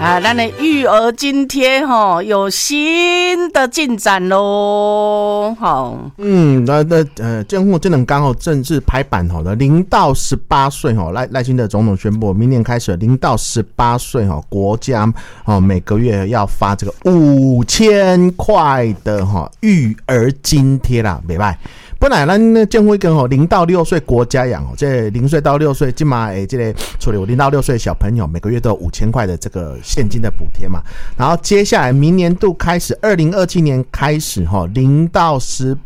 咱的育儿津贴有新的进展喽。 政府这两天正式拍板的0到18岁赖清德总统宣布，明年开始0到18岁国家每个月要发这个5000块的育儿津贴啦，不错。本来咱政府跟0到6岁国家养这0岁到6岁，今嘛这个除了有0到6岁的小朋友，每个月都有5000块的这个现金的补贴嘛。然后接下来明年度开始，2027年开始0到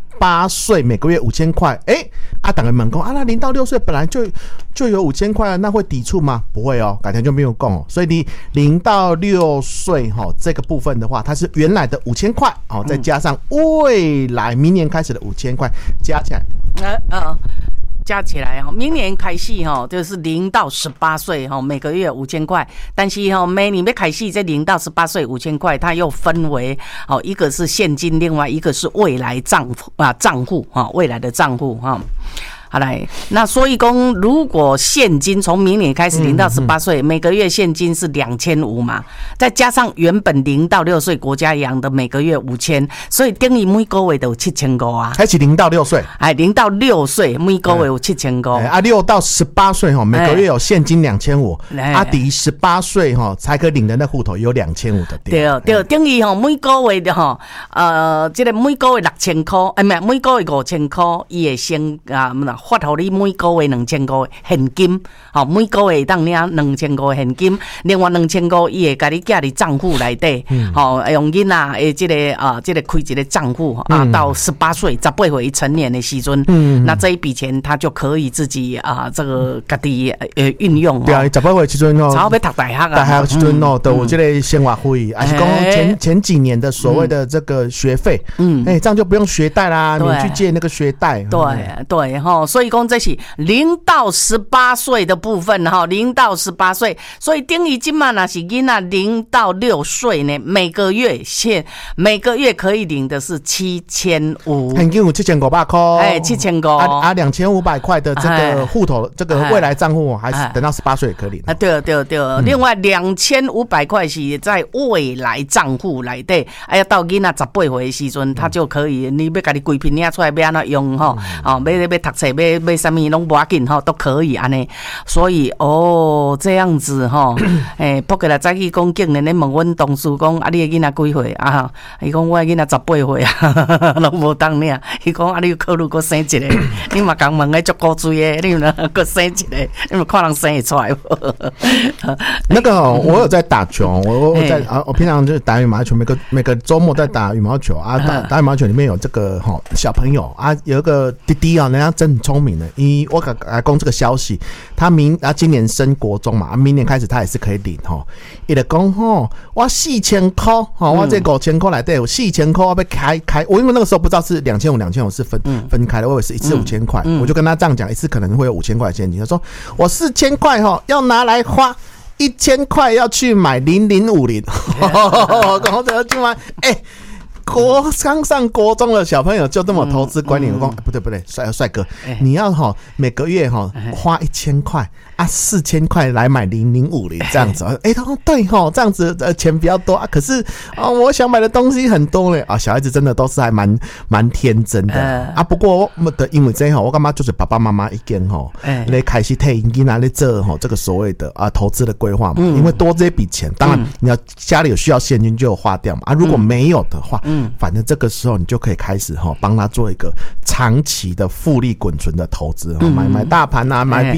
18岁每个月5000块。大家问说那0到6岁本来就有5000块，那会抵触吗？不会改天就没有讲所以你0到6岁这个部分的话，它是原来的5000块再加上未来明年开始的5000块加起来。 加起来明年开始就是0到18岁每个月5000块，但是每年要开始这0到18岁5000块，它又分为一个是现金，另外一个是未来账户未来的账户好来，那所以说，如果现金从明年开始0到18岁，每个月现金是2500嘛，再加上原本0到6岁国家养的每个月5000，所以等于每个月都有7500啊。 还是0到6岁 ？0到6岁每个月有7500。 6到18岁每个月有现金2500，抵18岁才可以领的那户头有2500的。 对，等于每个月的这个每个月6000块，每个月5000块，伊会先发给你每个月2000块现金，每个月当领2000块现金，另外2000块伊会给你寄你账户内底，用囡仔的这个开一个账户到18岁18岁成年的时阵，那这一笔钱他就可以自己这个自己运用。 对啊，18岁时阵差不多要读大学啊， 大学时阵都有这个生活费，还是讲前几年的所谓的这个学费，这样就不用学贷啦，免去借那个学贷。 对所以讲这是0到18岁的部分0到18岁，所以等于现在若是囡仔0到6岁呢，每个月可以领的是7500， 现金有7500块 ，7500 2500块的这个户头，这个未来账户还是等到18岁也可以领。 对，另外2500块是在未来账户内底，要到囡仔18岁的时阵，他就可以，你要家己规批领出来要安怎用要读册买什么拢无要紧都可以安尼，所以这样子不过来早起讲竟然咧问阮同事讲你的囡仔几岁啊？伊讲我的囡仔18岁啊，拢无当领。伊讲你考虑搁生一个，你嘛讲问个足古锥的，你嘛搁生一个，你嘛看人生会出来无？ 那个我有在打球，我平常就是打羽毛球，每个周末在打羽毛球啊，打羽毛球里面有这个小朋友啊，有一个弟弟人家真很聪明的，我给讲这个消息，他今年升国中嘛，明年开始他也是可以领他就讲我4000块我这5000块内底有4000块我要开，我因为那个时候不知道是2500是分开的，我以为是一次5000块，我就跟他这样讲，一次可能会有5000块现金，他说我4000块要拿来花，1000块要去买0050，然后要去买刚上国中的小朋友就这么投资观念，我讲不对，帅哥，你要每个月花1000块4000块来买0050这样子，他说对这样子钱比较多可是我想买的东西很多嘞小孩子真的都是还蛮天真的不过因为这我干嘛就是爸爸妈妈一间来开始替囡仔来做这个所谓的投资的规划嘛，因为多这笔钱，当然你要家里有需要现金就花掉嘛如果没有的话反正这个时候你就可以开始帮他做一个长期的复利滚存的投资买大盘啊，买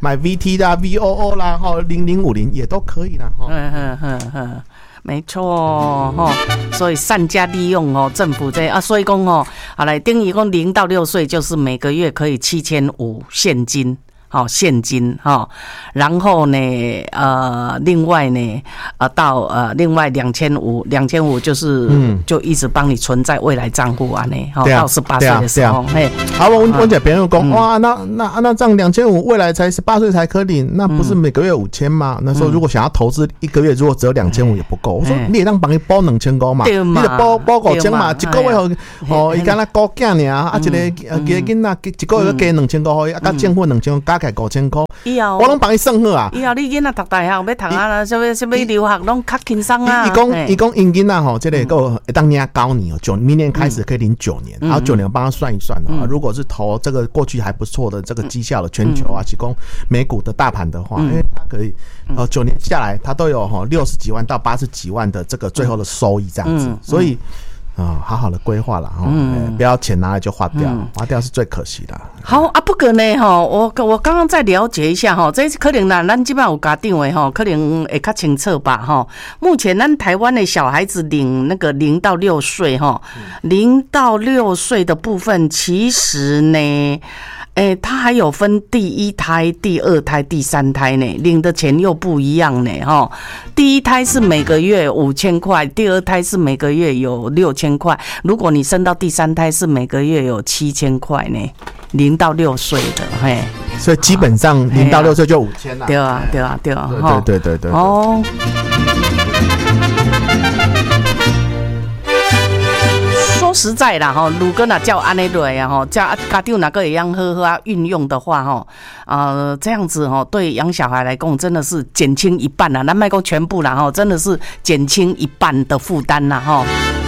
VT 啦 VOO 啦0050也都可以啦没错所以善加利用政府这所以讲好来等于讲0到6岁就是每个月可以7500现金现金然后呢另外呢到另外2500就是就一直帮你存在未来账户到18岁的时候好我讲别人讲哇那这样2500未来才18岁才可以领，那不是每个月5000吗？那时候如果想要投资一个月如果只有2500也不够，我说你也让帮你包2000块嘛，你就包5000嘛，一个月伊敢若顾囝尔一个囡仔一个月加2000块加政府2000块加起5000块， 以后我拢帮伊算好啊。 以后你囡仔读大学要读啊，什么留学拢较轻松啊。 伊讲因囡仔吼，这个够当领9年哦，明年开始可以领9年，然后9年帮他算一算哦，如果是投这个过去还不错的这个绩效的全球啊，提供美股的大盘的话，他可以9年下来，他都有60几万到80几万的这个最后的收益这样子，所以。好好的规划了哈，不要钱拿来就花掉，花掉是最可惜的。 好啊，不过呢我刚刚再了解一下这可能啦，咱这边有家长的可能会较清楚吧目前咱台湾的小孩子领那个0到6岁0到6岁的部分，其实呢。它还有分第一胎、第二胎、第三胎呢，领的钱又不一样呢第一胎是每个月5000块，第二胎是每个月有6000块，如果你生到第三胎是每个月有7000块呢，0到6岁的嘿。 所以基本上0到6岁就5000了。 对啊，对啊，对啊， 对。 说实在啦如果那叫安尼对啊叫家长哪个会样好好运用的话这样子对养小孩来讲真的是减轻一半啦，咱莫讲全部啦真的是减轻一半的负担啦